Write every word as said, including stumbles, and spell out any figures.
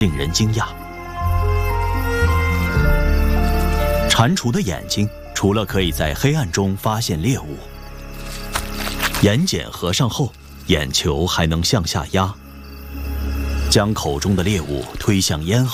令人惊讶。蟾蜍的眼睛除了可以在黑暗中发现猎物，眼睑合上后，眼球还能向下压，将口中的猎物推向咽喉。